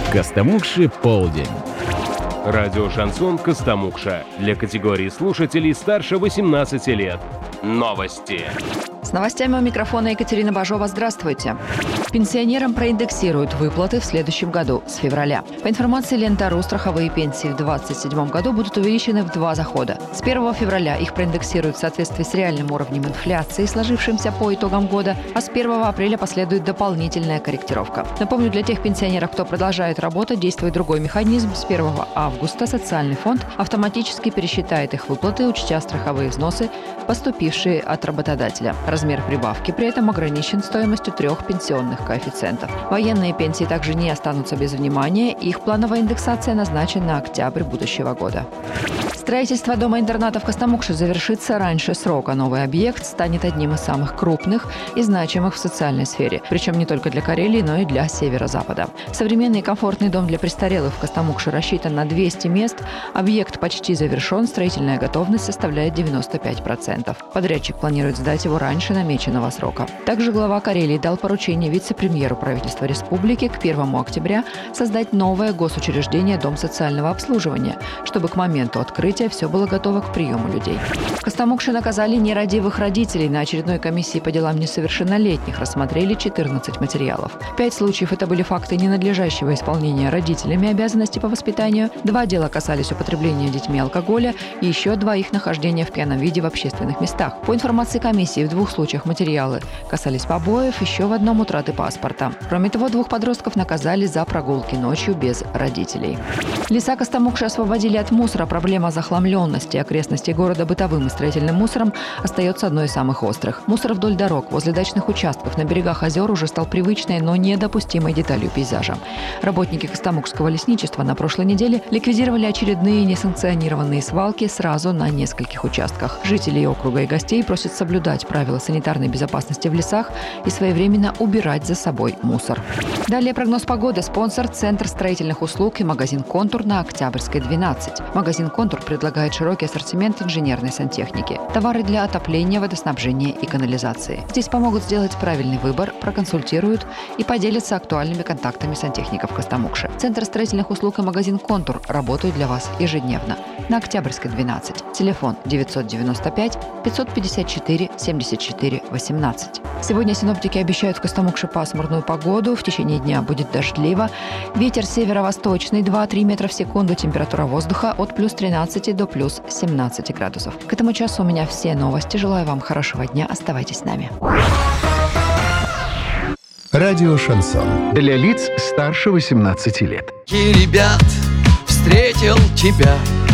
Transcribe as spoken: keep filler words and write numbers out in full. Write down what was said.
Костомукши полдень. Радио «Шансон» Костомукша. Для категории слушателей старше восемнадцати лет. Новости. С новостями у микрофона Екатерина Бажова. Здравствуйте. Пенсионерам проиндексируют выплаты в следующем году, с февраля. По информации Ленты.ру, страховые пенсии в две тысячи двадцать седьмом году будут увеличены в два захода. С первого февраля их проиндексируют в соответствии с реальным уровнем инфляции, сложившимся по итогам года, а с первого апреля последует дополнительная корректировка. Напомню, для тех пенсионеров, кто продолжает работать, действует другой механизм. С первого августа социальный фонд автоматически пересчитает их выплаты, учтя страховые взносы, поступившие от работодателя. Размер прибавки при этом ограничен стоимостью трех пенсионных коэффициентов. Военные пенсии также не останутся без внимания. Их плановая индексация назначена на октябрь будущего года. Строительство дома-интерната в Костомукше завершится раньше срока. Новый объект станет одним из самых крупных и значимых в социальной сфере. Причем не только для Карелии, но и для Северо-Запада. Современный и комфортный дом для престарелых в Костомукше рассчитан на двести мест. Объект почти завершен. Строительная готовность составляет девяносто пять процентов. Подрядчик планирует сдать его раньше намеченного срока. Также глава Карелии дал поручение вице-премьеру правительства республики к первому октября создать новое госучреждение «Дом социального обслуживания», чтобы к моменту открытия все было готово к приему людей. В Костомукше наказали нерадивых родителей. На очередной комиссии по делам несовершеннолетних рассмотрели четырнадцать материалов. Пять случаев это были факты ненадлежащего исполнения родителями обязанностей по воспитанию, два дела касались употребления детьми алкоголя и еще два их нахождения в пьяном виде в общественных местах. По информации комиссии, в двух случаях материалы касались побоев, еще в одном утраты паспорта. Кроме того, двух подростков наказали за прогулки ночью без родителей. Леса Костомукши освободили от мусора. Проблема захламленности окрестностей города бытовым и строительным мусором остается одной из самых острых. Мусор вдоль дорог, возле дачных участков, на берегах озер уже стал привычной, но недопустимой деталью пейзажа. Работники Костомукшского лесничества на прошлой неделе ликвидировали очередные несанкционированные свалки сразу на нескольких участках. Жителей округа и гостей просят соблюдать правила санитарной безопасности в лесах и своевременно убирать за собой мусор. Далее прогноз погоды. Спонсор – Центр строительных услуг и магазин «Контур» на Октябрьской, двенадцать. Магазин «Контур» предлагает широкий ассортимент инженерной сантехники, товары для отопления, водоснабжения и канализации. Здесь помогут сделать правильный выбор, проконсультируют и поделятся актуальными контактами сантехников Костомукши. Центр строительных услуг и магазин «Контур» работают для вас ежедневно. На Октябрьской, двенадцать. Телефон девятьсот девяносто пять пятьсот пятьдесят четыре семьдесят четыре восемнадцать. Сегодня синоптики обещают в Костомукше пасмурную погоду. В течение дня будет дождливо. Ветер северо-восточный два-три метра в секунду. Температура воздуха от плюс тринадцати до плюс семнадцати градусов. К этому часу у меня все новости. Желаю вам хорошего дня. Оставайтесь с нами. Радио «Шансон». Для лиц старше восемнадцати лет. И ребят встретил тебя